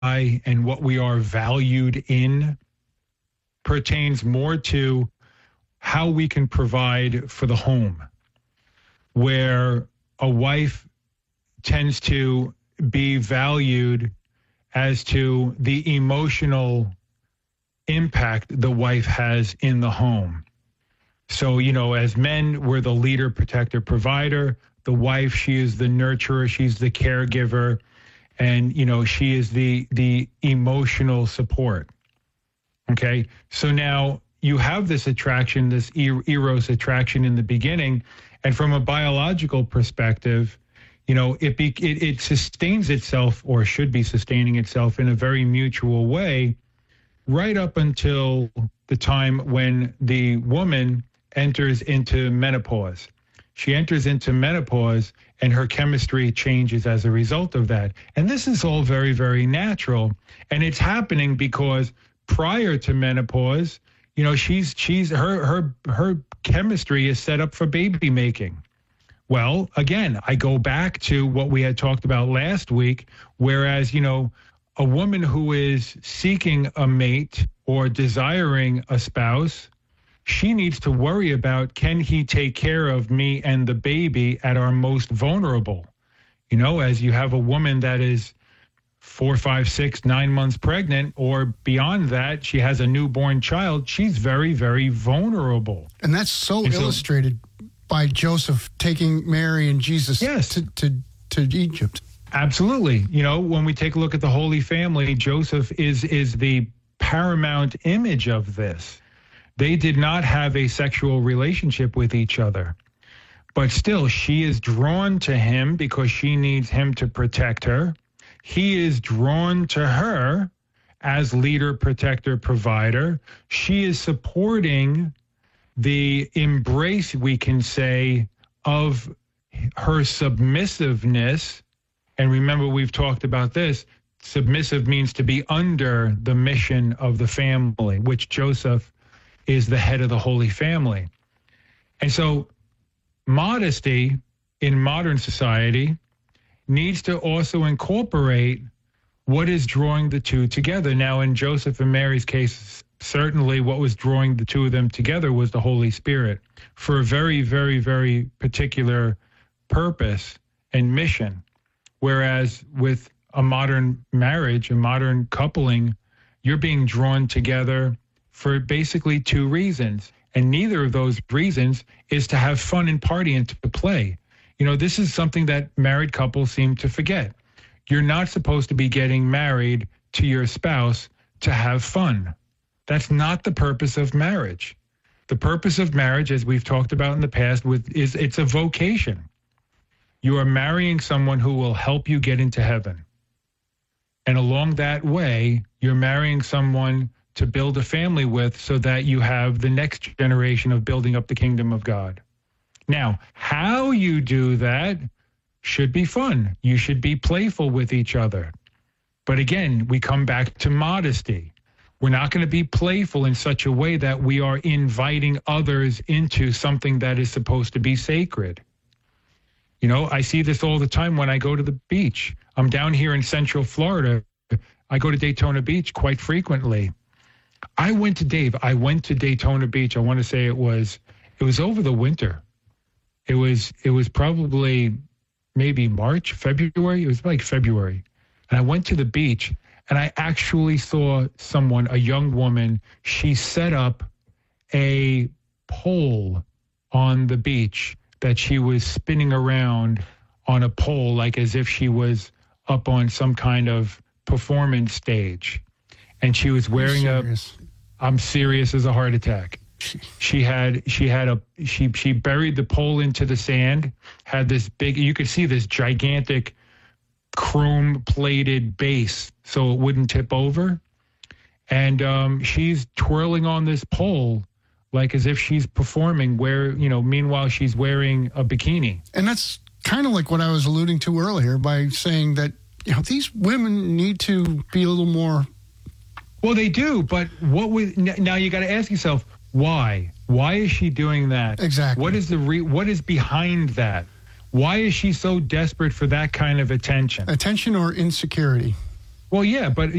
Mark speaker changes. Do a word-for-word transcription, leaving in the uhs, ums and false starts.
Speaker 1: and what we are valued in pertains more to how we can provide for the home, where a wife tends to be valued as to the emotional impact the wife has in the home. So, you know, as men, we're the leader, protector, provider. The wife, she is the nurturer, she's the caregiver, and, you know, she is the the emotional support. Okay, so now you have this attraction, this eros attraction in the beginning, and from a biological perspective, you know, it, be, it it sustains itself, or should be sustaining itself, in a very mutual way, right up until the time when the woman enters into menopause. She enters into menopause, and her chemistry changes as a result of that. And this is all very, very natural, and it's happening because prior to menopause, you know, she's she's her her her chemistry is set up for baby making. Well, again, I go back to what we had talked about last week, whereas, you know, a woman who is seeking a mate or desiring a spouse, she needs to worry about, can he take care of me and the baby at our most vulnerable? You know, as you have a woman that is four, five, six, nine months pregnant, or beyond that, she has a newborn child, she's very, very vulnerable.
Speaker 2: And that's so
Speaker 1: and
Speaker 2: illustrated so, by Joseph taking Mary and Jesus
Speaker 1: yes.
Speaker 2: to, to, to Egypt.
Speaker 1: Absolutely. You know, when we take a look at the Holy Family, Joseph is is the paramount image of this. They did not have a sexual relationship with each other, but still she is drawn to him because she needs him to protect her. He is drawn to her as leader, protector, provider. She is supporting the embrace, we can say, of her submissiveness. And remember, we've talked about this. Submissive means to be under the mission of the family, which Joseph is the head of the Holy Family. And so modesty in modern society needs to also incorporate what is drawing the two together. Now, in Joseph and Mary's case, certainly what was drawing the two of them together was the Holy Spirit for a very, very, very particular purpose and mission. Whereas with a modern marriage, a modern coupling, you're being drawn together for basically two reasons. And neither of those reasons is to have fun and party and to play. You know, this is something that married couples seem to forget. You're not supposed to be getting married to your spouse to have fun. That's not the purpose of marriage. The purpose of marriage, as we've talked about in the past, with is it's a vocation. You are marrying someone who will help you get into heaven. And along that way, you're marrying someone to build a family with so that you have the next generation of building up the kingdom of God. Now, how you do that should be fun. You should be playful with each other. But again, we come back to modesty. We're not going to be playful in such a way that we are inviting others into something that is supposed to be sacred. You know, I see this all the time when I go to the beach. I'm down here in Central Florida. I go to Daytona Beach quite frequently. I went to Dave. I went to Daytona Beach. I want to say it was it was over the winter. It was it was probably maybe March, February. It was like February. And I went to the beach and I actually saw someone, a young woman, she set up a pole on the beach that she was spinning around on a pole, like as if she was up on some kind of performance stage. And she was wearing a, I'm serious as a heart attack. She had, she had a, she, she buried the pole into the sand, had this big, you could see this gigantic chrome plated base so it wouldn't tip over. And um, she's twirling on this pole like as if she's performing where, you know, meanwhile she's wearing a bikini.
Speaker 2: And that's kind of like what I was alluding to earlier by saying that, you know, these women need to be a little more.
Speaker 1: Well, they do, but what we, now you got to ask yourself, why? Why is she doing that?
Speaker 2: Exactly.
Speaker 1: What is the re, what is behind that? Why is she so desperate for that kind of attention?
Speaker 2: Attention or insecurity?
Speaker 1: Well, yeah, but